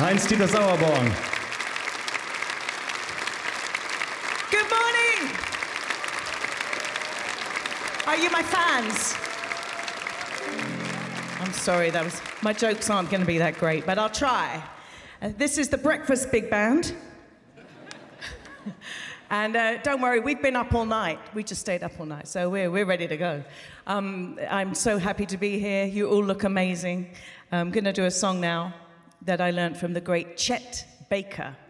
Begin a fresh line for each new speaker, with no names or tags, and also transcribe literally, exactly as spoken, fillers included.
Heinz-Dieter Sauerborn.
Good morning! Are you my fans? I'm sorry, that was, my jokes aren't going to be that great, but I'll try. Uh, this is the Breakfast Big Band. And uh, don't worry, we've been up all night. We just stayed up all night, so we're, we're ready to go. Um, I'm so happy to be here. You all look amazing. I'm going to do a song now that I learned from the great Chet Baker.